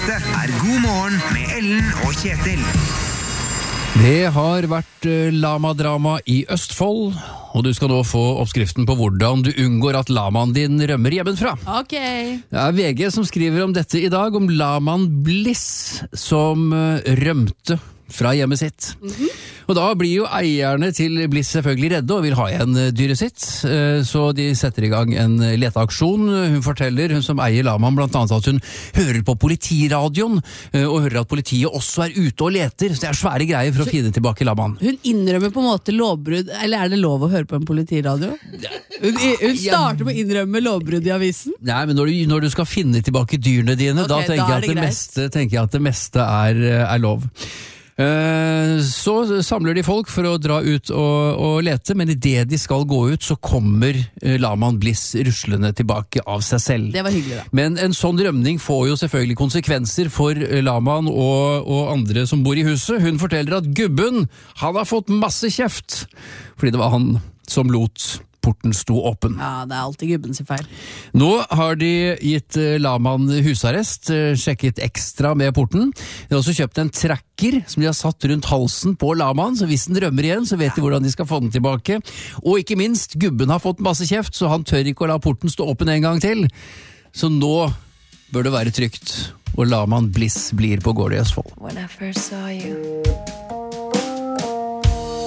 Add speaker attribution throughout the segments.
Speaker 1: Dette God morgen med Ellen og Kjetil.
Speaker 2: Det har vært lamadrama i Østfold, og du skal nå få oppskriften på hvordan du unngår at lamaen din rømmer hjemmefra.
Speaker 3: Ok.
Speaker 2: Det er VG som skriver om dette i dag, om lamaen Bliss som rømte fra hjemmet sitt. Og da blir jo eierne til Bliss selvfølgelig redde og vil ha igjen dyret sitt, så de setter i gang en leteaksjon. Hun forteller, hun som eier lamaen, blant annet at hun hører på politiradioen, og hører at politiet også er ute og leter, så det er svære greier for å finne tilbake lamaen.
Speaker 3: Hun innrømmer på en måte lovbrudd, eller er det lov å høre på en politiradio? Hun starter med å innrømme lovbrudd i avisen?
Speaker 2: Nei, men når du skal finne tilbake dyrene dine,
Speaker 3: Ok,
Speaker 2: da tenker jeg at det meste er lov. Så samler de folk for å dra ut og lete, men i det de skal gå ut, så kommer lamaen Bliss ruslende tilbake av seg selv.
Speaker 3: Det var hyggelig da.
Speaker 2: Men en sånn rømning får jo selvfølgelig konsekvenser for lamaen og andre som bor i huset. Hun forteller at gubben, han har fått masse kjeft, fordi det var han som lot porten sto åpen.
Speaker 3: Ja, det er alltid gubben sin feil.
Speaker 2: Nå har de gitt lamaen husarrest, sjekket ekstra med porten. De har også kjøpt en tracker som de har satt rundt halsen på lamaen, så hvis den rømmer igjen, så vet de hvordan de skal få den tilbake. Og ikke minst, gubben har fått masse kjeft, så han tør ikke å la porten stå åpen en gang til. Så nå bør det være trygt, og lamaen Bliss blir på gård i Østfold.
Speaker 4: When I first saw you,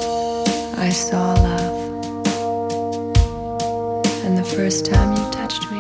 Speaker 4: I saw love. And the first time you touched me,